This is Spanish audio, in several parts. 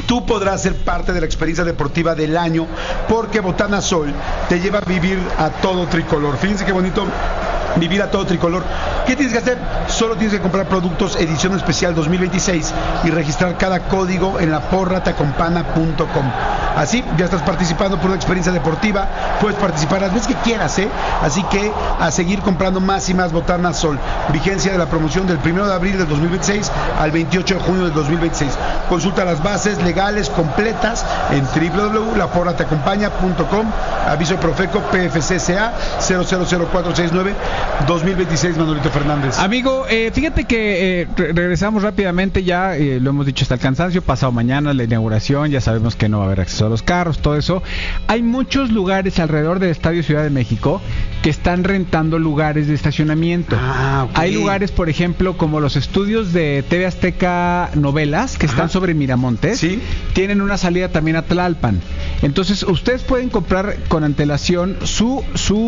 tú podrás ser parte de la experiencia deportiva del año, porque Botana Sol te lleva a vivir a todo tricolor. Fíjense qué bonito. Vivir a todo tricolor. ¿Qué tienes que hacer? Solo tienes que comprar productos edición especial 2026 y registrar cada código en laporrateacompana.com. Así ya estás participando por una experiencia deportiva. Puedes participar las veces que quieras, Así que a seguir comprando más y más Botana Sol. Vigencia de la promoción del 1 de abril del 2026 al 28 de junio del 2026. Consulta las bases legales completas en www.laporrateacompana.com. Aviso de Profeco PFCSA 000469 2026, Manolito Fernández. Amigo, fíjate que regresamos rápidamente ya, lo hemos dicho hasta el cansancio, pasado mañana la inauguración, ya sabemos que no va a haber acceso a los carros, todo eso. Hay muchos lugares alrededor del Estadio Ciudad de México que están rentando lugares de estacionamiento. Okay. Hay lugares, por ejemplo, como los estudios de TV Azteca Novelas, que están sobre Miramontes, ¿sí? Tienen una salida también a Tlalpan. Entonces, ustedes pueden comprar con antelación su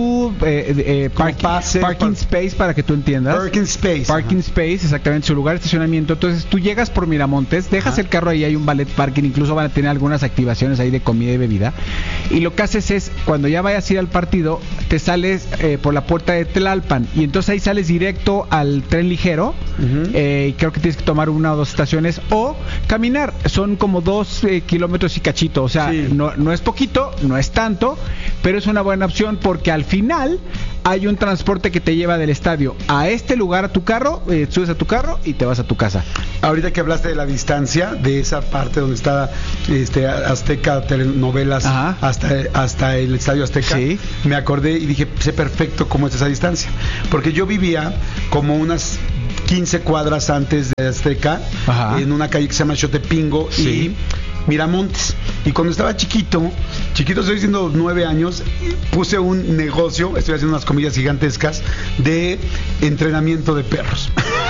parking space, para que tú entiendas. Parking space, exactamente, su lugar de estacionamiento. Entonces tú llegas por Miramontes, dejas el carro ahí, hay un ballet parking, incluso van a tener algunas activaciones ahí de comida y bebida. Y lo que haces es, cuando ya vayas a ir al partido, te sales por la puerta de Tlalpan y entonces ahí sales directo al tren ligero. Y creo que tienes que tomar una o dos estaciones o caminar. Son como 2 kilómetros y cachito. O sea, sí. no es poquito, no es tanto, pero es una buena opción porque al final hay un transporte que te lleva del estadio a este lugar, a tu carro, subes a tu carro y te vas a tu casa. Ahorita que hablaste de la distancia, de esa parte donde está Azteca Telenovelas hasta el Estadio Azteca, sí. Me acordé y dije, sé perfecto cómo es esa distancia, porque yo vivía como unas 15 cuadras antes de Azteca, en una calle que se llama Xotepingo, sí. Y Miramontes. Y cuando estaba chiquito, estoy diciendo 9 años, puse un negocio, estoy haciendo unas comillas gigantescas, de entrenamiento de perros.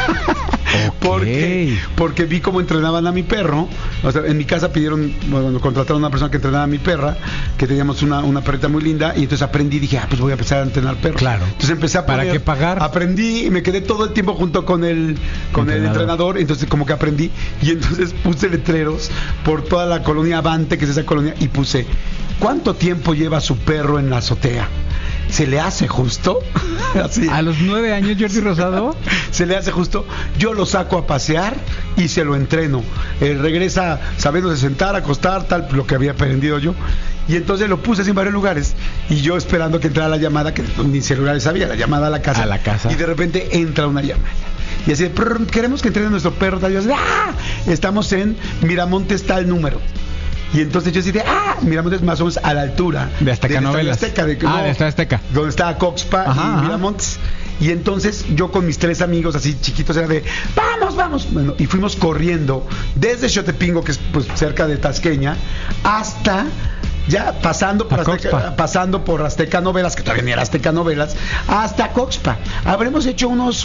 Okay. Porque vi cómo entrenaban a mi perro. O sea, en mi casa contrataron a una persona que entrenaba a mi perra, que teníamos una perrita muy linda, y entonces aprendí, dije, pues voy a empezar a entrenar perros. Claro. Entonces empecé a ¿Para qué pagar? Aprendí y me quedé todo el tiempo junto con el entrenador, entonces como que aprendí, y entonces puse letreros por toda la colonia Avante, que es esa colonia, y puse, ¿cuánto tiempo lleva su perro en la azotea? ¿Se le hace justo? Así. ¿A los 9 años, Jordi Rosado? ¿Se le hace justo? Yo lo saco a pasear y se lo entreno. Regresa sabiéndose sentar, acostar, tal, lo que había aprendido yo. Y entonces lo puse así en varios lugares. Y yo esperando que entrara la llamada, que ni celulares había, la llamada a la casa. Y de repente entra una llamada. Y así, queremos que entrene nuestro perro. Tal. Yo, estamos en Miramontes, tal número. Y entonces yo decía, Miramontes más o menos a la altura de Azteca Novelas. De Azteca. Donde estaba Coxpa y Miramontes. Y entonces yo con mis 3 amigos así chiquitos era de, vamos. Bueno, y fuimos corriendo desde Xotepingo, que es pues cerca de Tasqueña, hasta ya pasando por Azteca Novelas, que todavía ni era Azteca Novelas, hasta Coxpa. Habremos hecho unos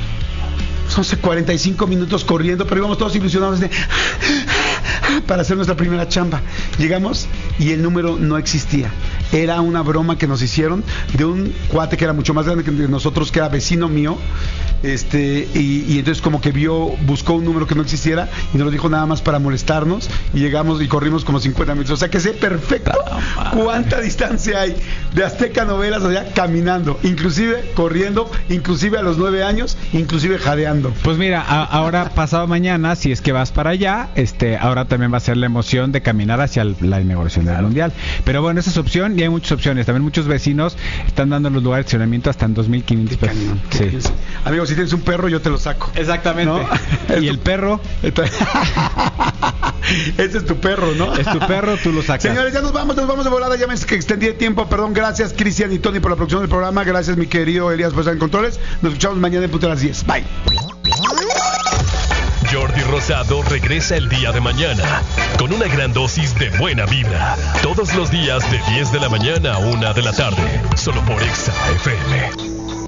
45 minutos corriendo, pero íbamos todos ilusionados para hacer nuestra primera chamba. Llegamos y el número no existía. Era una broma que nos hicieron de un cuate que era mucho más grande que nosotros, que era vecino mío, y entonces como que buscó un número que no existiera y nos lo dijo nada más para molestarnos, y llegamos y corrimos como 50 minutos. O sea que sé perfecto cuánta distancia hay de Azteca Novelas allá caminando, inclusive corriendo, inclusive a los 9 años, inclusive jadeando. Pues mira, ahora pasado mañana, si es que vas para allá, ahora también va a ser la emoción de caminar hacia la inauguración del Mundial. Pero bueno, esa es opción, y hay muchas opciones. También muchos vecinos están dando los lugares de estacionamiento hasta en 2,500 pesos. Sí. Amigos, si tienes un perro, yo te lo saco. Exactamente. ¿No? ¿Y el perro? Ese es tu perro, ¿no? Es tu perro, tú lo sacas. Señores, ya nos vamos de volada. Ya me extendí de tiempo, perdón. Gracias, Cristian y Tony, por la producción del programa. Gracias, mi querido Elías, por estar en controles. Nos escuchamos mañana en punto a las 10. Bye. Jordi Rosado regresa el día de mañana con una gran dosis de buena vibra. Todos los días de 10 de la mañana a 1 de la tarde. Solo por Exa FM.